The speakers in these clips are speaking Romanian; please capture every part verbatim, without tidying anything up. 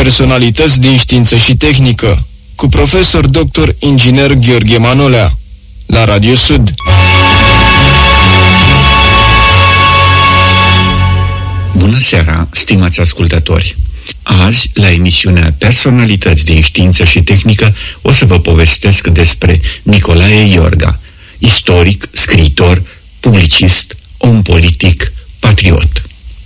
Personalități din știință și tehnică, cu profesor doctor inginer Gheorghe Manolea, la Radio Sud. Bună seara, stimați ascultători! Azi, la emisiunea Personalități din știință și tehnică, o să vă povestesc despre Nicolae Iorga, istoric, scriitor, publicist, om politic, patriot.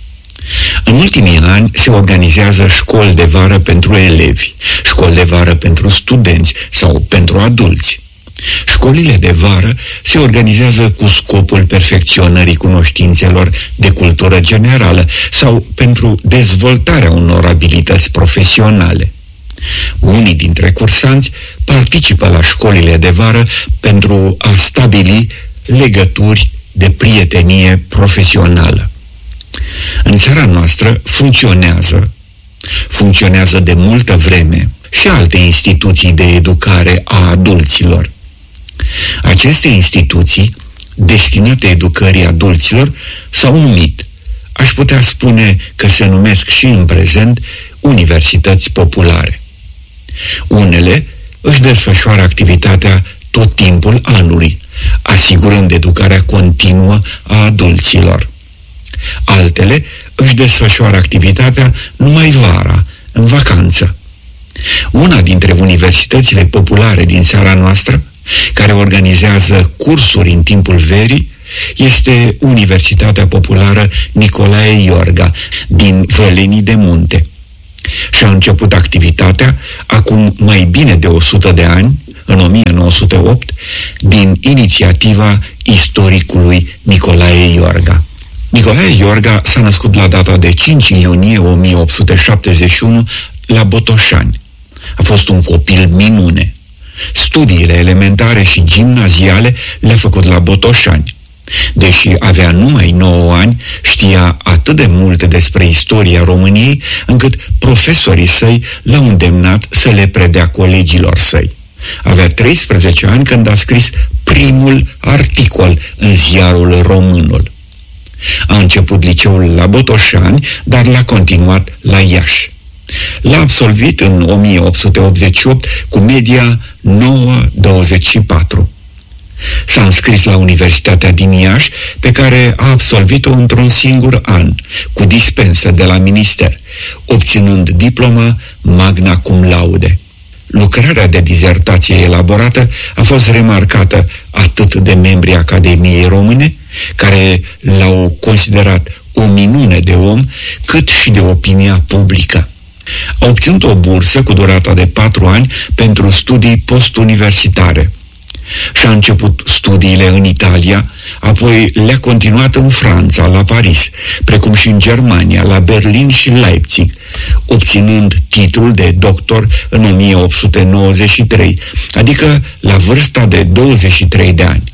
În ultimii ani se organizează școli de vară pentru elevi, școli de vară pentru studenți sau pentru adulți. Școlile de vară se organizează cu scopul perfecționării cunoștințelor de cultură generală sau pentru dezvoltarea unor abilități profesionale. Unii dintre cursanți participă la școlile de vară pentru a stabili legături de prietenie profesională. În țara noastră funcționează, funcționează de multă vreme și alte instituții de educare a adulților. Aceste instituții, destinate educării adulților, s-au numit, aș putea spune că se numesc și în prezent, universități populare. Unele își desfășoară activitatea tot timpul anului, asigurând educarea continuă a adulților. Altele își desfășoară activitatea numai vara, în vacanță. Una dintre universitățile populare din țara noastră, care organizează cursuri în timpul verii, este Universitatea Populară Nicolae Iorga, din Vălenii de Munte. Și-a început activitatea acum mai bine de o sută de ani, în o mie nouă sute opt, din inițiativa istoricului Nicolae Iorga. Nicolae Iorga s-a născut la data de cinci iunie o mie opt sute șaptezeci și unu la Botoșani. A fost un copil minune. Studiile elementare și gimnaziale le-a făcut la Botoșani. Deși avea numai nouă ani, știa atât de multe despre istoria României, încât profesorii săi l-au îndemnat să le predea colegilor săi. Avea treisprezece ani când a scris primul articol în ziarul Românul. A început liceul la Botoșani, dar l-a continuat la Iași. L-a absolvit în o mie opt sute optzeci și opt cu media nouă virgulă douăzeci și patru. S-a înscris la Universitatea din Iași, pe care a absolvit-o într-un singur an, cu dispensă de la minister, obținând diploma magna cum laude. Lucrarea de dizertație elaborată a fost remarcată atât de membrii Academiei Române, care l-au considerat o minune de om, cât și de opinia publică. A obținut o bursă cu durata de patru ani pentru studii postuniversitare. Și-a început studiile în Italia, apoi le-a continuat în Franța, la Paris, precum și în Germania, la Berlin și Leipzig, obținând titlul de doctor în o mie opt sute nouăzeci și trei, adică la vârsta de douăzeci și trei de ani.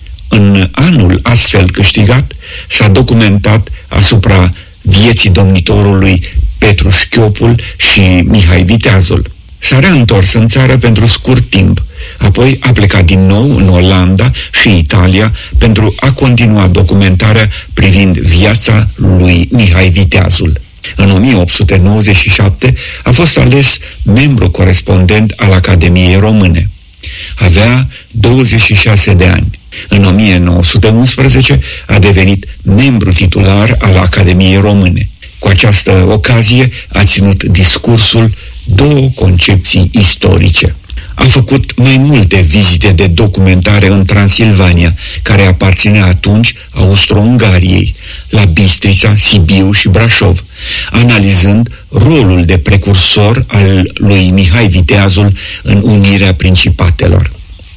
În anul astfel câștigat, s-a documentat asupra vieții domnitorului Petru Șchiopul și Mihai Viteazul. S-a reîntors în țară pentru scurt timp, apoi a plecat din nou în Olanda și Italia pentru a continua documentarea privind viața lui Mihai Viteazul. În o mie opt sute nouăzeci și șapte a fost ales membru corespondent al Academiei Române. Avea douăzeci și șase de ani. În o mie nouă sute unsprezece a devenit membru titular al Academiei Române. Cu această ocazie a ținut discursul Două concepții istorice. A făcut mai multe vizite de documentare în Transilvania, care aparținea atunci Austro-Ungariei, la Bistrița, Sibiu și Brașov, analizând rolul de precursor al lui Mihai Viteazul în unirea principatelor.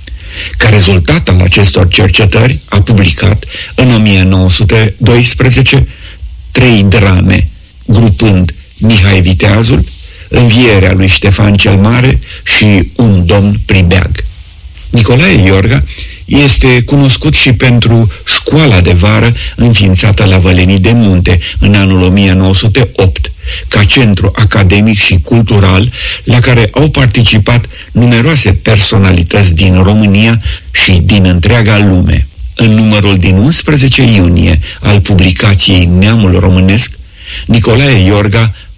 Ca rezultat al acestor cercetări, a publicat în o mie nouă sute doisprezece trei drame, grupând Mihai Viteazul, Învierea lui Ștefan cel Mare și Un domn pribeag. Nicolae Iorga este cunoscut și pentru școala de vară înființată la Vălenii de Munte în anul o mie nouă sute opt, ca centru academic și cultural la care au participat numeroase personalități din România și din întreaga lume. În numărul din unsprezece iunie al publicației Neamul Românesc, Nicolae Iorga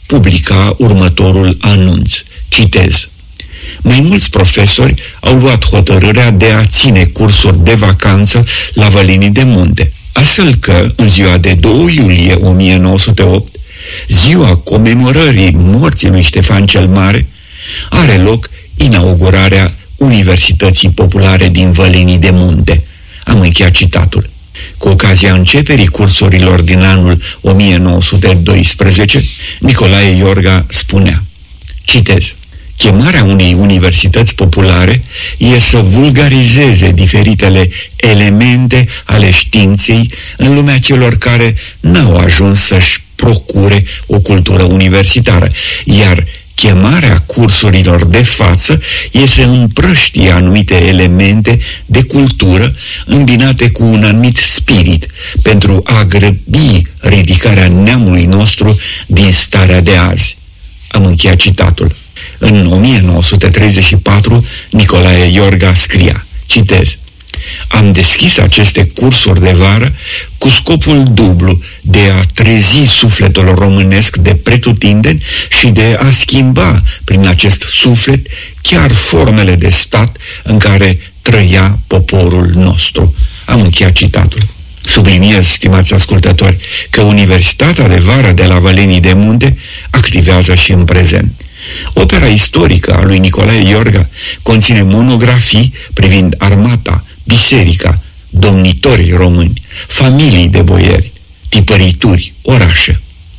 publica următorul anunț. Citez: mai mulți profesori au luat hotărârea de a ține cursuri de vacanță la Vălenii de Munte, astfel că în ziua de doi iulie o mie nouă sute opt, ziua comemorării morții lui Ștefan cel Mare, are loc inaugurarea Universității Populare din Vălenii de Munte. Am încheiat citatul. Cu ocazia începerii cursurilor din anul o mie nouă sute doisprezece, Nicolae Iorga spunea, citez: chemarea unei universități populare e să vulgarizeze diferitele elemente ale științei în lumea celor care n-au ajuns să-și procure o cultură universitară, iar chemarea cursurilor de față e să împrăștie anumite elemente de cultură îmbinate cu un anumit spirit pentru a grăbi ridicarea neamului nostru din starea de azi. Am încheiat citatul. În o mie nouă sute treizeci și patru, Nicolae Iorga scria, citez: am deschis aceste cursuri de vară cu scopul dublu de a trezi sufletul românesc de pretutindeni și de a schimba prin acest suflet chiar formele de stat în care trăia poporul nostru. Am încheiat citatul. Subliniez, stimați ascultători, că Universitatea de Vară de la Vălenii de Munte activează și în prezent. Opera istorică a lui Nicolae Iorga conține monografii privind armata, biserica, domnitorii români, familii de boieri, tipărituri, orașe.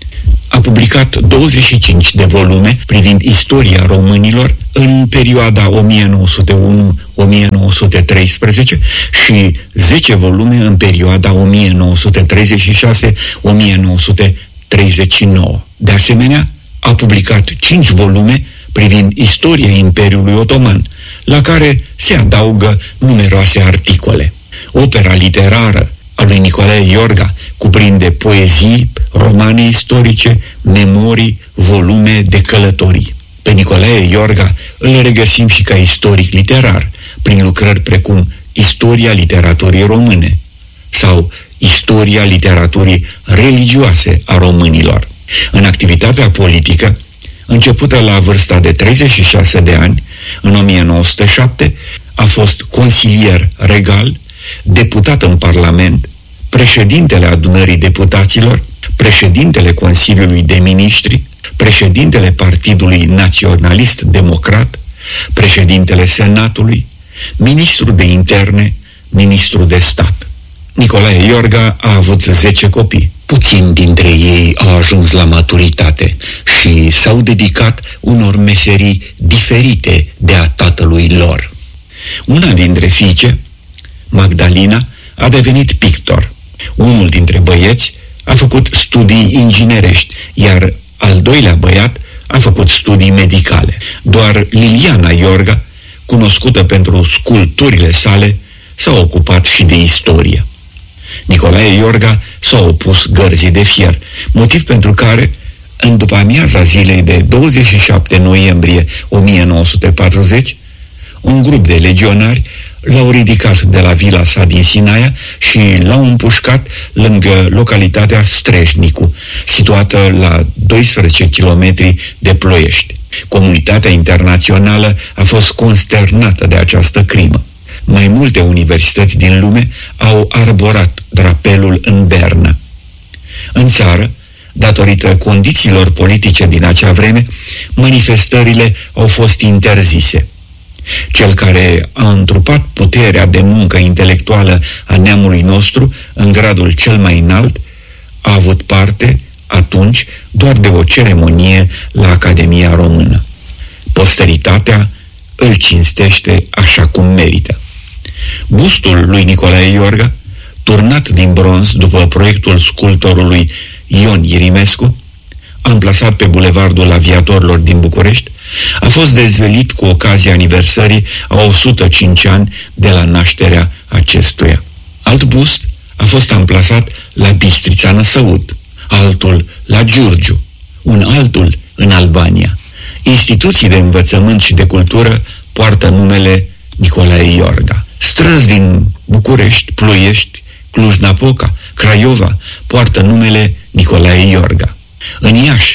A publicat douăzeci și cinci de volume privind istoria românilor în perioada o mie nouă sute unu - o mie nouă sute treisprezece și zece volume în perioada o mie nouă sute treizeci și șase - o mie nouă sute treizeci și nouă. De asemenea, a publicat cinci volume privind istoria Imperiului Otoman, la care se adaugă numeroase articole. Opera literară a lui Nicolae Iorga cuprinde poezii, romane istorice, memorii, volume de călătorii. Pe Nicolae Iorga îl regăsim și ca istoric literar, prin lucrări precum Istoria literaturii române sau Istoria literaturii religioase a românilor. În activitatea politică, începută la vârsta de treizeci și șase de ani, în o mie nouă sute șapte, a fost consilier regal, deputat în Parlament, președintele Adunării Deputaților, președintele Consiliului de Ministri, președintele Partidului Naționalist Democrat, președintele Senatului, ministru de interne, ministru de stat. Nicolae Iorga a avut zece copii. Puțini dintre ei au ajuns la maturitate și s-au dedicat unor meserii diferite de a tatălui lor. Una dintre fiice, Magdalena, a devenit pictor. Unul dintre băieți a făcut studii inginerești, iar al doilea băiat a făcut studii medicale. Doar Liliana Iorga, cunoscută pentru sculpturile sale, s-a ocupat și de istorie. Nicolae Iorga s-a opus gărzii de fier, motiv pentru care, în după-amiaza zilei de douăzeci și șapte noiembrie o mie nouă sute patruzeci, un grup de legionari l-au ridicat de la vila sa din Sinaia și l-au împușcat lângă localitatea Streșnicu, situată la doisprezece kilometri de Ploiești. Comunitatea internațională a fost consternată de această crimă. Mai multe universități din lume au arborat drapelul în Berna. În țară, datorită condițiilor politice din acea vreme, manifestările au fost interzise. Cel care a întrupat puterea de muncă intelectuală a neamului nostru în gradul cel mai înalt a avut parte, atunci, doar de o ceremonie la Academia Română. Posteritatea îl cinstește așa cum merită. Bustul lui Nicolae Iorga, turnat din bronz după proiectul sculptorului Ion Irimescu, amplasat pe bulevardul Aviatorilor din București, a fost dezvăluit cu ocazia aniversării a o sută cinci ani de la nașterea acestuia. Alt bust a fost amplasat la Bistrița Năsăud, altul la Giurgiu, un altul în Albania. Instituții de învățământ și de cultură poartă numele Nicolae Iorga. Străzi din București, Ploiești, Cluj-Napoca, Craiova poartă numele Nicolae Iorga. În Iași,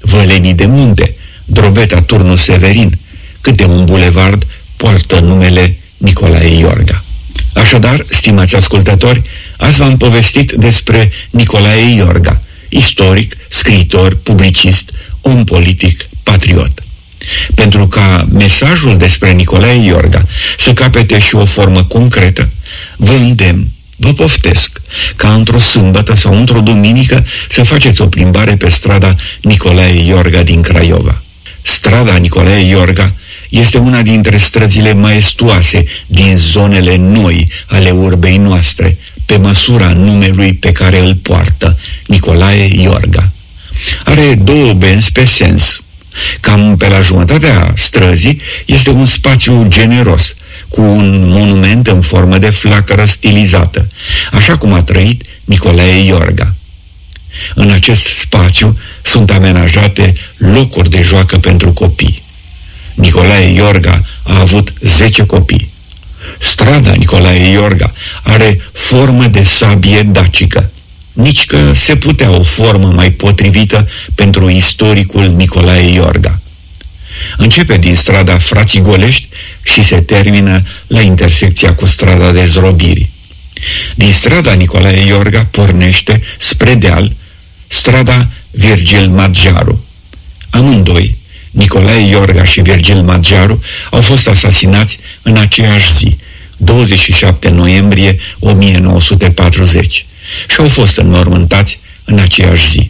Vălenii de munte, drobeta Turnul Severin, câte un bulevard poartă numele Nicolae Iorga. Așadar, stimați ascultători, azi v-am povestit despre Nicolae Iorga, istoric, scriitor, publicist, om politic, patriot. Pentru ca mesajul despre Nicolae Iorga să capete și o formă concretă, vă îndemn, vă poftesc, ca într-o sâmbătă sau într-o duminică să faceți o plimbare pe strada Nicolae Iorga din Craiova. Strada Nicolae Iorga este una dintre străzile maestuoase din zonele noi ale urbei noastre, pe măsura numelui pe care îl poartă, Nicolae Iorga. Are două benzi pe sens. Cam pe la jumătatea străzii este un spațiu generos, cu un monument în formă de flacără stilizată, așa cum a trăit Nicolae Iorga. În acest spațiu sunt amenajate locuri de joacă pentru copii. Nicolae Iorga a avut zece copii. Strada Nicolae Iorga are formă de sabie dacică, nici că se putea o formă mai potrivită pentru istoricul Nicolae Iorga. Începe din strada Frații Golești și se termină la intersecția cu strada de Zdrobirii. Din strada Nicolae Iorga pornește spre deal strada Virgil Maggiaru. Amândoi, Nicolae Iorga și Virgil Maggiaru, au fost asasinați în aceeași zi, douăzeci și șapte noiembrie o mie nouă sute patruzeci, și au fost înmormântați în aceeași zi.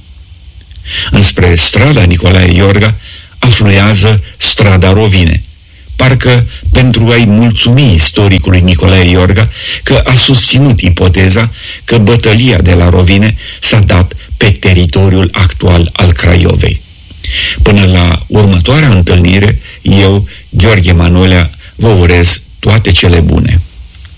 Înspre strada Nicolae Iorga afluează strada Rovine, parcă pentru a-i mulțumi istoricului Nicolae Iorga că a susținut ipoteza că bătălia de la Rovine s-a dat pe teritoriul actual al Craiovei. Până la următoarea întâlnire, eu, Gheorghe Manolea, vă urez toate cele bune.